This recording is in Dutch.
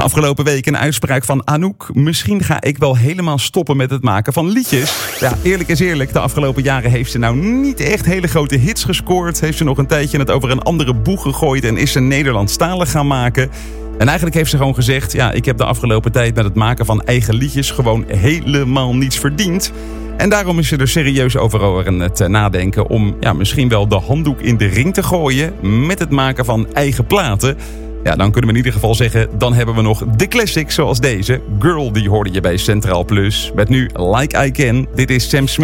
Afgelopen week een uitspraak van Anouk. Misschien ga ik wel helemaal stoppen met het maken van liedjes. Ja, eerlijk is eerlijk. De afgelopen jaren heeft ze nou niet echt hele grote hits gescoord. Heeft ze nog een tijdje het over een andere boeg gegooid en is ze Nederlandstalig gaan maken. En eigenlijk heeft ze gewoon gezegd, ja, ik heb de afgelopen tijd met het maken van eigen liedjes gewoon helemaal niets verdiend. En daarom is ze er serieus over aan het nadenken om misschien wel de handdoek in de ring te gooien met het maken van eigen platen. Ja, dan kunnen we in ieder geval zeggen, dan hebben we nog de classics zoals deze. Girl, die hoorde je bij Centraal Plus. Met nu Like I Can. Dit is Sam Smith.